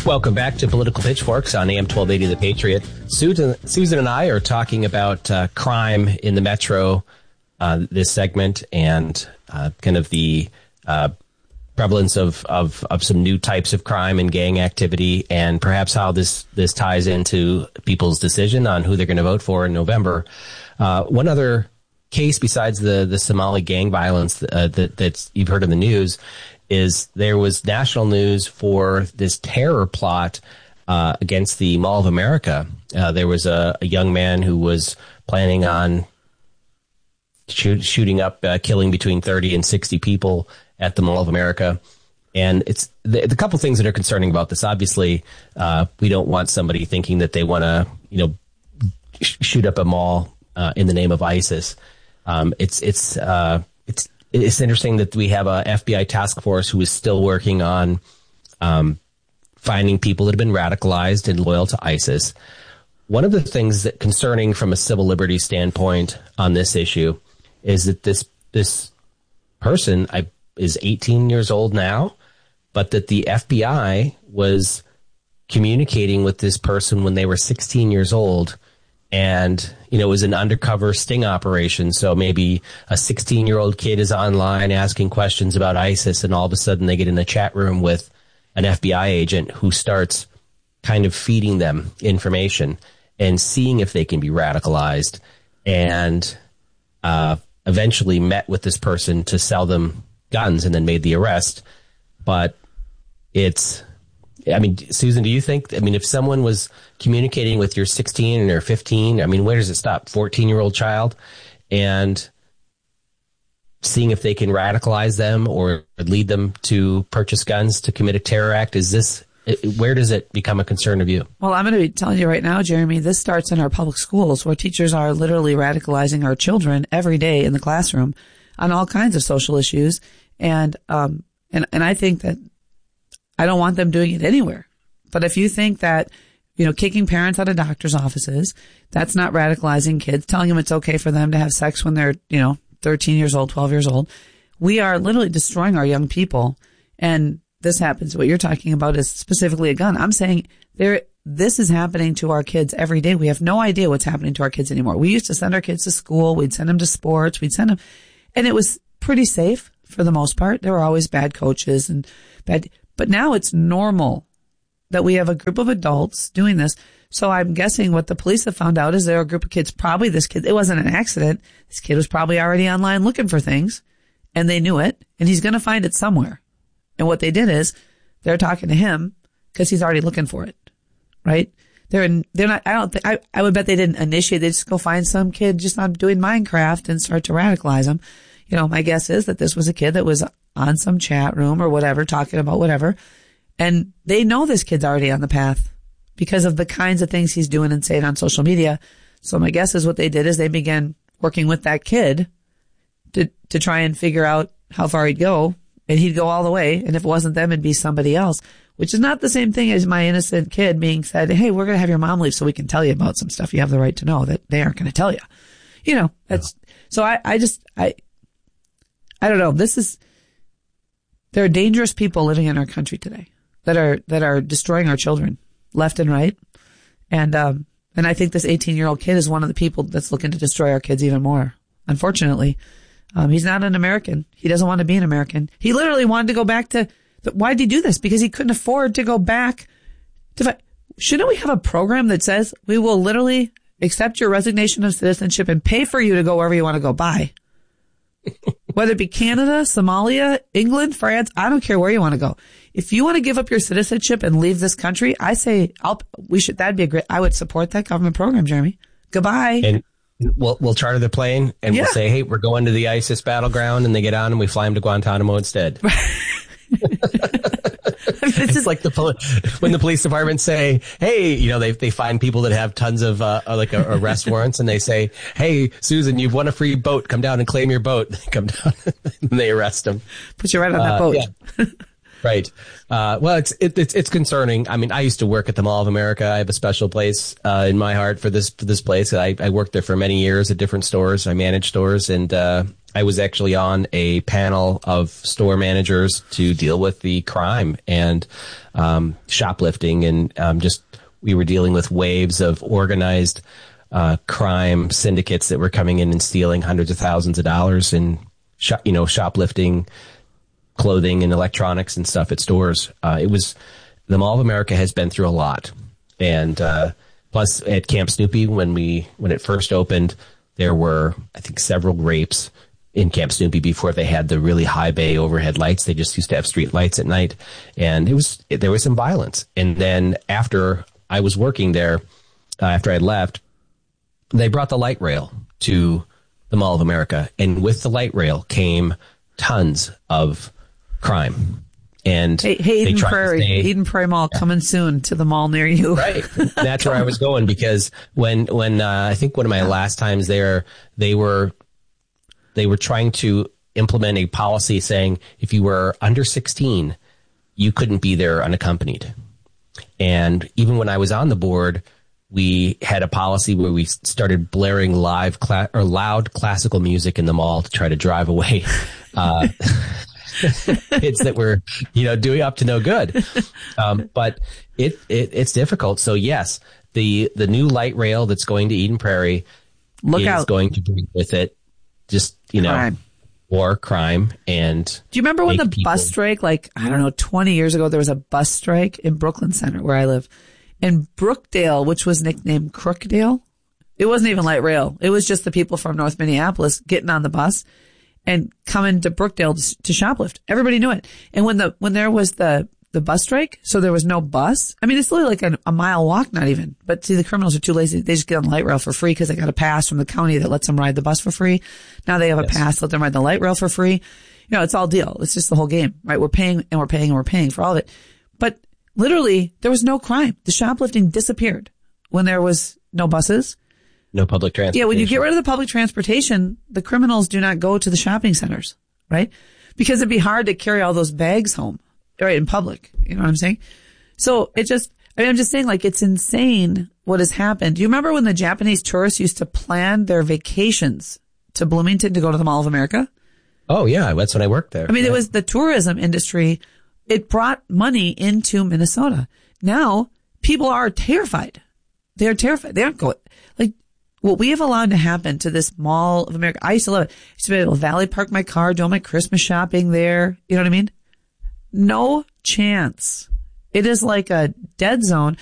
Welcome back to Political Pitchforks on AM 1280 The Patriot. Susan and I are talking about crime in the Metro this segment and kind of the prevalence of some new types of crime and gang activity, and perhaps how this ties into people's decision on who they're going to vote for in November. One other case besides the Somali gang violence that you've heard in the news is there was national news for this terror plot against the Mall of America. There was a young man who was planning on shooting up, killing between 30 and 60 people at the Mall of America. And it's the couple things that are concerning about this. Obviously, we don't want somebody thinking that they want to, shoot up a mall in the name of ISIS. It's interesting that we have a FBI task force who is still working on finding people that have been radicalized and loyal to ISIS. One of the things that concerning from a civil liberties standpoint on this issue is that this person is 18 years old now, but that the FBI was communicating with this person when they were 16 years old. And, it was an undercover sting operation. So maybe a 16-year-old kid is online asking questions about ISIS, and all of a sudden they get in a chat room with an FBI agent who starts kind of feeding them information and seeing if they can be radicalized, and eventually met with this person to sell them guns and then made the arrest. But Susan, do you think, if someone was communicating with your 16 or 15, where does it stop? 14-year-old child, and seeing if they can radicalize them or lead them to purchase guns to commit a terror act, where does it become a concern of you? Well, I'm going to be telling you right now, Jeremy, this starts in our public schools, where teachers are literally radicalizing our children every day in the classroom on all kinds of social issues. And I think that I don't want them doing it anywhere. But if you think that, kicking parents out of doctors' offices, that's not radicalizing kids, telling them it's okay for them to have sex when they're, 13 years old, 12 years old, we are literally destroying our young people. And this happens. What you're talking about is specifically a gun. I'm saying this is happening to our kids every day. We have no idea what's happening to our kids anymore. We used to send our kids to school. We'd send them to sports. We'd send them, and it was pretty safe for the most part. There were always bad coaches and but now it's normal that we have a group of adults doing this. So I'm guessing what the police have found out is there are a group of kids, probably this kid, it wasn't an accident. This kid was probably already online looking for things, and they knew it, and he's going to find it somewhere. And what they did is they're talking to him because he's already looking for it, right? They're not, I would bet they didn't initiate. They just go find some kid just on doing Minecraft and start to radicalize him. My guess is that this was a kid that was on some chat room or whatever, talking about whatever. And they know this kid's already on the path because of the kinds of things he's doing and saying on social media. So my guess is what they did is they began working with that kid to try and figure out how far he'd go, and he'd go all the way. And if it wasn't them, it'd be somebody else, which is not the same thing as my innocent kid being said, hey, we're going to have your mom leave so we can tell you about some stuff you have the right to know that they aren't going to tell you. That's, so I don't know. There are dangerous people living in our country today that are destroying our children left and right. And I think this 18-year-old kid is one of the people that's looking to destroy our kids even more. Unfortunately, he's not an American. He doesn't want to be an American. He literally wanted to go back why did he do this? Because he couldn't afford to go back shouldn't we have a program that says we will literally accept your resignation of citizenship and pay for you to go wherever you want to go by? Whether it be Canada, Somalia, England, France, I don't care where you want to go. If you want to give up your citizenship and leave this country, I say I would support that government program, Jeremy. Goodbye. And we'll charter the plane and we'll say, hey, we're going to the ISIS battleground, and they get on and we fly them to Guantanamo instead. It's like when the police department say, hey, they find people that have tons of arrest warrants, and they say, hey, Susan, you've won a free boat. Come down and claim your boat. They come down and they arrest them. Put you right on that boat. Yeah. Right. Well, it's concerning. I used to work at the Mall of America. I have a special place in my heart for this place. I worked there for many years at different stores. I managed stores, and I was actually on a panel of store managers to deal with the crime and shoplifting, and we were dealing with waves of organized crime syndicates that were coming in and stealing hundreds of thousands of dollars in shoplifting clothing and electronics and stuff at stores. The Mall of America has been through a lot, and plus at Camp Snoopy when it first opened, there were, I think, several rapes in Camp Snoopy before they had the really high bay overhead lights. They just used to have street lights at night, and there was some violence. And then after I was working there, after I left, they brought the light rail to the Mall of America, and with the light rail came tons of crime. And Eden Prairie Mall coming soon to the mall near you. Right. That's where I was going, because when I think one of my last times there, they were trying to implement a policy saying if you were under 16, you couldn't be there unaccompanied. And even when I was on the board, we had a policy where we started blaring loud classical music in the mall to try to drive away kids that were, doing up to no good. But it's difficult. So yes, the new light rail that's going to Eden Prairie is going to bring with it just, crime. War, crime, and do you remember when the bus strike, 20 years ago, there was a bus strike in Brooklyn Center where I live, in Brookdale, which was nicknamed Crookdale. It wasn't even light rail. It was just the people from North Minneapolis getting on the bus and coming to Brookdale to shoplift. Everybody knew it. And when there was the bus strike, so there was no bus. I mean, it's literally like a mile walk, not even. But see, the criminals are too lazy. They just get on the light rail for free because they got a pass from the county that lets them ride the bus for free. Now they have a pass to let them ride the light rail for free. It's all deal. It's just the whole game, right? We're paying and we're paying and we're paying for all of it. But literally, there was no crime. The shoplifting disappeared when there was no buses. No public transportation. Yeah, when you get rid of the public transportation, the criminals do not go to the shopping centers, right? Because it'd be hard to carry all those bags home, right, in public. You know what I'm saying? So I'm just saying, it's insane what has happened. Do you remember when the Japanese tourists used to plan their vacations to Bloomington to go to the Mall of America? Oh, yeah. That's when I worked there. I mean, It was the tourism industry. It brought money into Minnesota. Now, people are terrified. They're terrified. They aren't going, what we have allowed to happen to this Mall of America. I used to love it. I used to be able to valet park my car, do all my Christmas shopping there. You know what I mean? No chance. It is like a dead zone.